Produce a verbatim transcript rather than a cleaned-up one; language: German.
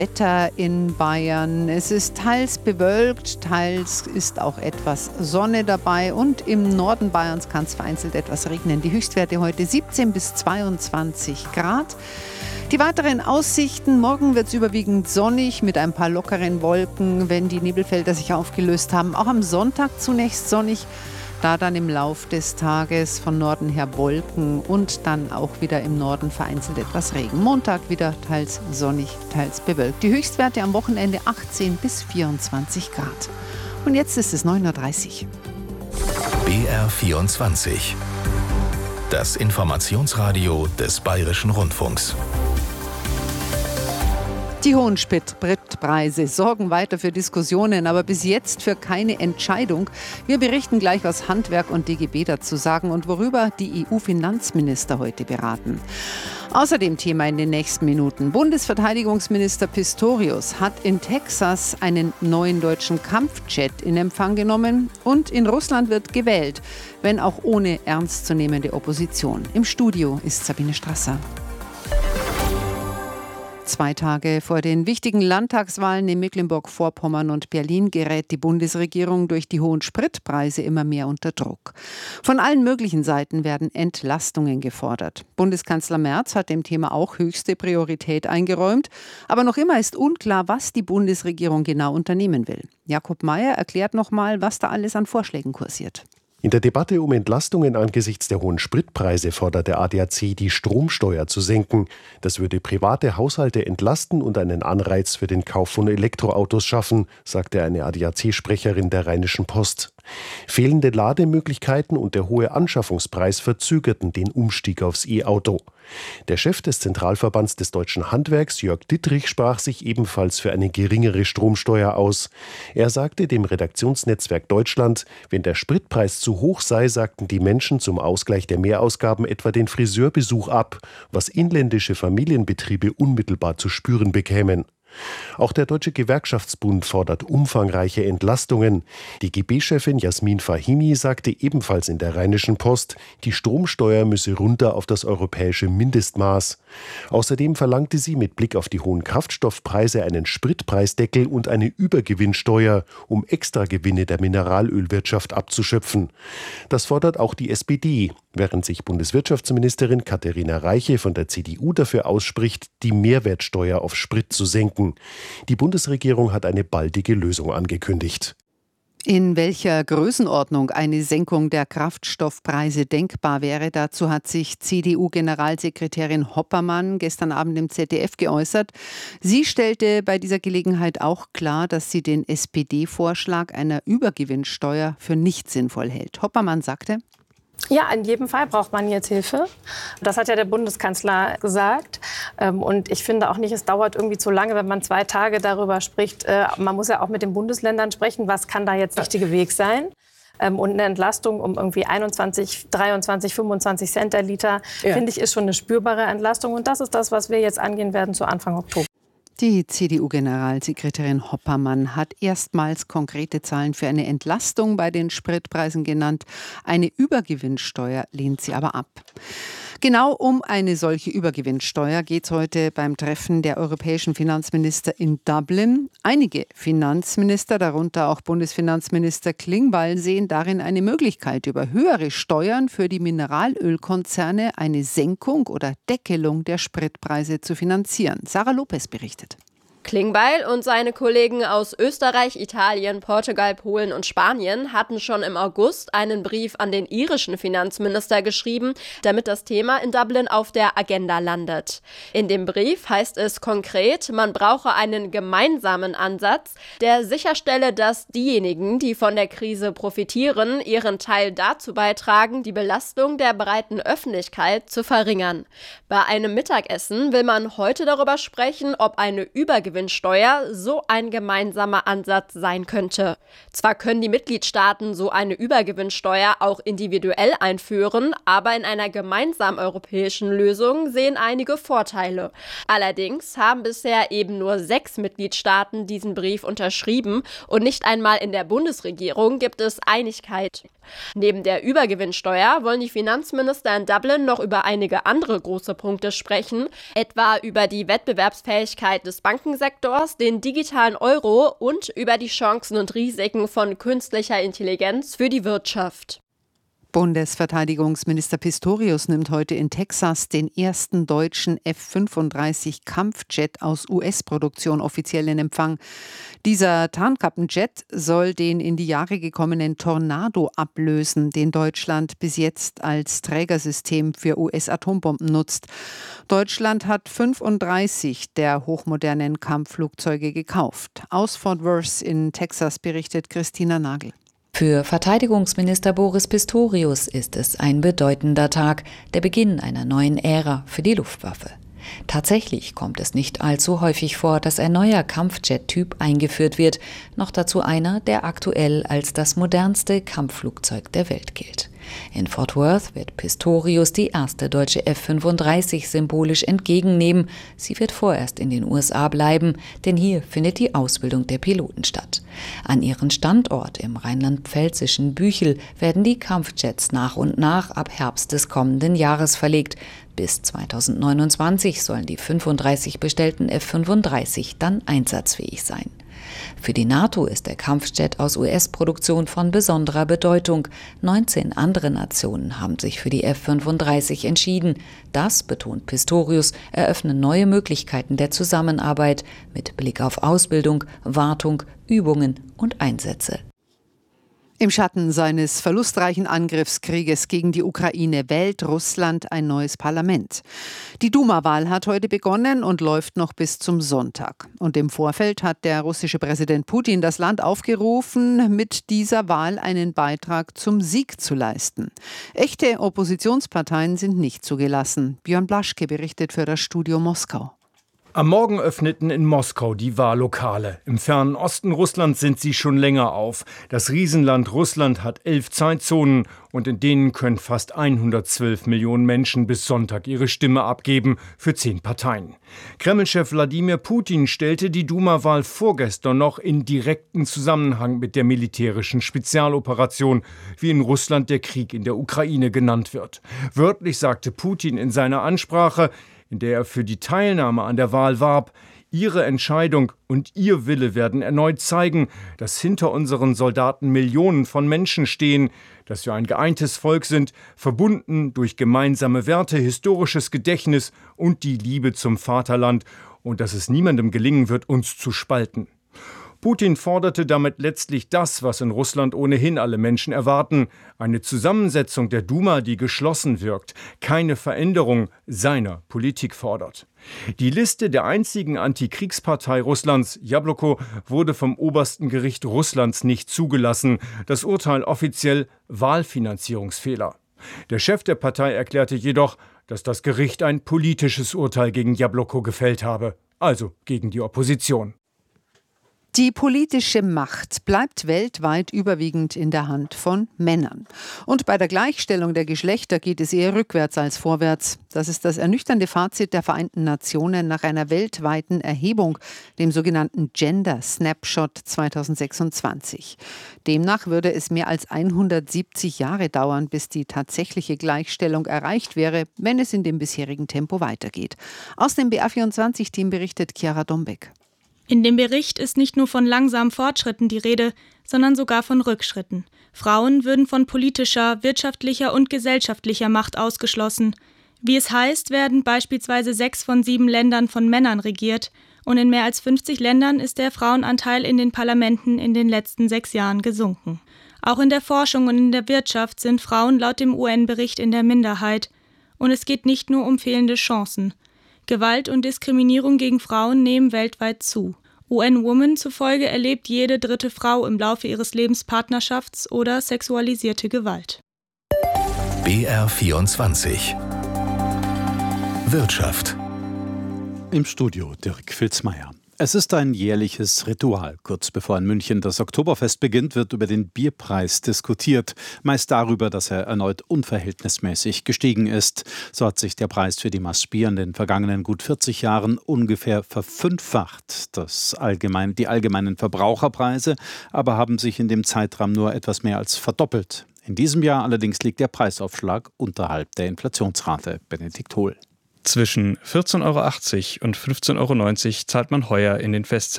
Wetter in Bayern. Es ist teils bewölkt, teils ist auch etwas Sonne dabei und im Norden Bayerns kann es vereinzelt etwas regnen. Die Höchstwerte heute siebzehn bis zweiundzwanzig Grad. Die weiteren Aussichten: Morgen wird es überwiegend sonnig mit ein paar lockeren Wolken, wenn die Nebelfelder sich aufgelöst haben. Auch am Sonntag zunächst sonnig, da dann im Lauf des Tages von Norden her Wolken und dann auch wieder im Norden vereinzelt etwas Regen. Montag wieder teils sonnig, teils bewölkt. Die Höchstwerte am Wochenende achtzehn bis vierundzwanzig Grad. Und jetzt ist es neun Uhr dreißig. B R vierundzwanzig. Das Informationsradio des Bayerischen Rundfunks. Die hohen Spritpreise sorgen weiter für Diskussionen, aber bis jetzt für keine Entscheidung. Wir berichten gleich, was Handwerk und D G B dazu sagen und worüber die E U-Finanzminister heute beraten. Außerdem Thema in den nächsten Minuten: Bundesverteidigungsminister Pistorius hat in Texas einen neuen deutschen Kampfjet in Empfang genommen und in Russland wird gewählt, wenn auch ohne ernstzunehmende Opposition. Im Studio ist Sabine Strasser. Zwei Tage vor den wichtigen Landtagswahlen in Mecklenburg-Vorpommern und Berlin gerät die Bundesregierung durch die hohen Spritpreise immer mehr unter Druck. Von allen möglichen Seiten werden Entlastungen gefordert. Bundeskanzler Merz hat dem Thema auch höchste Priorität eingeräumt. Aber noch immer ist unklar, was die Bundesregierung genau unternehmen will. Jakob Mayer erklärt noch mal, was da alles an Vorschlägen kursiert. In der Debatte um Entlastungen angesichts der hohen Spritpreise fordert der A D A C, die Stromsteuer zu senken. Das würde private Haushalte entlasten und einen Anreiz für den Kauf von Elektroautos schaffen, sagte eine A D A C-Sprecherin der Rheinischen Post. Fehlende Lademöglichkeiten und der hohe Anschaffungspreis verzögerten den Umstieg aufs E-Auto. Der Chef des Zentralverbands des deutschen Handwerks, Jörg Dittrich, sprach sich ebenfalls für eine geringere Stromsteuer aus. Er sagte dem Redaktionsnetzwerk Deutschland, wenn der Spritpreis zu hoch sei, sagten die Menschen zum Ausgleich der Mehrausgaben etwa den Friseurbesuch ab, was inländische Familienbetriebe unmittelbar zu spüren bekämen. Auch der Deutsche Gewerkschaftsbund fordert umfangreiche Entlastungen. Die G B-Chefin Jasmin Fahimi sagte ebenfalls in der Rheinischen Post, die Stromsteuer müsse runter auf das europäische Mindestmaß. Außerdem verlangte sie mit Blick auf die hohen Kraftstoffpreise einen Spritpreisdeckel und eine Übergewinnsteuer, um Extragewinne der Mineralölwirtschaft abzuschöpfen. Das fordert auch die S P D, während sich Bundeswirtschaftsministerin Katharina Reiche von der C D U dafür ausspricht, die Mehrwertsteuer auf Sprit zu senken. Die Bundesregierung hat eine baldige Lösung angekündigt. In welcher Größenordnung eine Senkung der Kraftstoffpreise denkbar wäre, dazu hat sich C D U-Generalsekretärin Hoppermann gestern Abend im Z D F geäußert. Sie stellte bei dieser Gelegenheit auch klar, dass sie den S P D-Vorschlag einer Übergewinnsteuer für nicht sinnvoll hält. Hoppermann sagte: Ja, in jedem Fall braucht man jetzt Hilfe. Das hat ja der Bundeskanzler gesagt. Und ich finde auch nicht, es dauert irgendwie zu lange, wenn man zwei Tage darüber spricht. Man muss ja auch mit den Bundesländern sprechen, was kann da jetzt der richtige Weg sein. Und eine Entlastung um irgendwie einundzwanzig, dreiundzwanzig, fünfundzwanzig Cent der Liter, ja, finde ich, ist schon eine spürbare Entlastung. Und das ist das, was wir jetzt angehen werden zu Anfang Oktober. Die C D U-Generalsekretärin Hoppermann hat erstmals konkrete Zahlen für eine Entlastung bei den Spritpreisen genannt. Eine Übergewinnsteuer lehnt sie aber ab. Genau um eine solche Übergewinnsteuer geht es heute beim Treffen der europäischen Finanzminister in Dublin. Einige Finanzminister, darunter auch Bundesfinanzminister Klingbeil, sehen darin eine Möglichkeit, über höhere Steuern für die Mineralölkonzerne eine Senkung oder Deckelung der Spritpreise zu finanzieren. Sarah Lopez berichtet. Klingbeil und seine Kollegen aus Österreich, Italien, Portugal, Polen und Spanien hatten schon im August einen Brief an den irischen Finanzminister geschrieben, damit das Thema in Dublin auf der Agenda landet. In dem Brief heißt es konkret, man brauche einen gemeinsamen Ansatz, der sicherstelle, dass diejenigen, die von der Krise profitieren, ihren Teil dazu beitragen, die Belastung der breiten Öffentlichkeit zu verringern. Bei einem Mittagessen will man heute darüber sprechen, ob eine Übergewinnsteuer so ein gemeinsamer Ansatz sein könnte. Zwar können die Mitgliedstaaten so eine Übergewinnsteuer auch individuell einführen, aber in einer gemeinsamen europäischen Lösung sehen einige Vorteile. Allerdings haben bisher eben nur sechs Mitgliedstaaten diesen Brief unterschrieben und nicht einmal in der Bundesregierung gibt es Einigkeit. Neben der Übergewinnsteuer wollen die Finanzminister in Dublin noch über einige andere große Punkte sprechen, etwa über die Wettbewerbsfähigkeit des Bankensektors Bankensektors, den digitalen Euro und über die Chancen und Risiken von künstlicher Intelligenz für die Wirtschaft. Bundesverteidigungsminister Pistorius nimmt heute in Texas den ersten deutschen F fünfunddreißig Kampfjet aus U S-Produktion offiziell in Empfang. Dieser Tarnkappenjet soll den in die Jahre gekommenen Tornado ablösen, den Deutschland bis jetzt als Trägersystem für U S-Atombomben nutzt. Deutschland hat fünfunddreißig der hochmodernen Kampfflugzeuge gekauft. Aus Fort Worth in Texas berichtet Christina Nagel. Für Verteidigungsminister Boris Pistorius ist es ein bedeutender Tag, der Beginn einer neuen Ära für die Luftwaffe. Tatsächlich kommt es nicht allzu häufig vor, dass ein neuer Kampfjet-Typ eingeführt wird, noch dazu einer, der aktuell als das modernste Kampfflugzeug der Welt gilt. In Fort Worth wird Pistorius die erste deutsche F fünfunddreißig symbolisch entgegennehmen. Sie wird vorerst in den U S A bleiben, denn hier findet die Ausbildung der Piloten statt. An ihren Standort im rheinland-pfälzischen Büchel werden die Kampfjets nach und nach ab Herbst des kommenden Jahres verlegt. Bis zweitausendneunundzwanzig sollen die fünfunddreißig bestellten F fünfunddreißig dann einsatzfähig sein. Für die NATO ist der Kampfjet aus U S-Produktion von besonderer Bedeutung. neunzehn andere Nationen haben sich für die F fünfunddreißig entschieden. Das, betont Pistorius, eröffnen neue Möglichkeiten der Zusammenarbeit mit Blick auf Ausbildung, Wartung, Übungen und Einsätze. Im Schatten seines verlustreichen Angriffskrieges gegen die Ukraine wählt Russland ein neues Parlament. Die Duma-Wahl hat heute begonnen und läuft noch bis zum Sonntag. Und im Vorfeld hat der russische Präsident Putin das Land aufgerufen, mit dieser Wahl einen Beitrag zum Sieg zu leisten. Echte Oppositionsparteien sind nicht zugelassen. Björn Blaschke berichtet für das Studio Moskau. Am Morgen öffneten in Moskau die Wahllokale. Im fernen Osten Russlands sind sie schon länger auf. Das Riesenland Russland hat elf Zeitzonen und in denen können fast hundertzwölf Millionen Menschen bis Sonntag ihre Stimme abgeben für zehn Parteien. Kreml-Chef Wladimir Putin stellte die Duma-Wahl vorgestern noch in direkten Zusammenhang mit der militärischen Spezialoperation, wie in Russland der Krieg in der Ukraine genannt wird. Wörtlich sagte Putin in seiner Ansprache, in der er für die Teilnahme an der Wahl warb: Ihre Entscheidung und Ihr Wille werden erneut zeigen, dass hinter unseren Soldaten Millionen von Menschen stehen, dass wir ein geeintes Volk sind, verbunden durch gemeinsame Werte, historisches Gedächtnis und die Liebe zum Vaterland, und dass es niemandem gelingen wird, uns zu spalten. Putin forderte damit letztlich das, was in Russland ohnehin alle Menschen erwarten: eine Zusammensetzung der Duma, die geschlossen wirkt, keine Veränderung seiner Politik fordert. Die Liste der einzigen Antikriegspartei Russlands, Jabloko, wurde vom obersten Gericht Russlands nicht zugelassen. Das Urteil offiziell Wahlfinanzierungsfehler. Der Chef der Partei erklärte jedoch, dass das Gericht ein politisches Urteil gegen Jabloko gefällt habe, also gegen die Opposition. Die politische Macht bleibt weltweit überwiegend in der Hand von Männern. Und bei der Gleichstellung der Geschlechter geht es eher rückwärts als vorwärts. Das ist das ernüchternde Fazit der Vereinten Nationen nach einer weltweiten Erhebung, dem sogenannten Gender Snapshot zweitausendsechsundzwanzig. Demnach würde es mehr als hundertsiebzig Jahre dauern, bis die tatsächliche Gleichstellung erreicht wäre, wenn es in dem bisherigen Tempo weitergeht. Aus dem B R vierundzwanzig-Team berichtet Chiara Dombeck. In dem Bericht ist nicht nur von langsamen Fortschritten die Rede, sondern sogar von Rückschritten. Frauen würden von politischer, wirtschaftlicher und gesellschaftlicher Macht ausgeschlossen. Wie es heißt, werden beispielsweise sechs von sieben Ländern von Männern regiert und in mehr als fünfzig Ländern ist der Frauenanteil in den Parlamenten in den letzten sechs Jahren gesunken. Auch in der Forschung und in der Wirtschaft sind Frauen laut dem U N-Bericht in der Minderheit. Und es geht nicht nur um fehlende Chancen. Gewalt und Diskriminierung gegen Frauen nehmen weltweit zu. U N Women zufolge erlebt jede dritte Frau im Laufe ihres Lebens Partnerschafts- oder sexualisierte Gewalt. B R vierundzwanzig Wirtschaft. Im Studio Dirk Filzmeier. Es ist ein jährliches Ritual. Kurz bevor in München das Oktoberfest beginnt, wird über den Bierpreis diskutiert. Meist darüber, dass er erneut unverhältnismäßig gestiegen ist. So hat sich der Preis für die Maß Bier in den vergangenen gut vierzig Jahren ungefähr verfünffacht. Das allgemein, die allgemeinen Verbraucherpreise aber haben sich in dem Zeitraum nur etwas mehr als verdoppelt. In diesem Jahr allerdings liegt der Preisaufschlag unterhalb der Inflationsrate. Benedikt Hohl. Zwischen vierzehn Euro achtzig und fünfzehn Euro neunzig zahlt man heuer in den Festzellen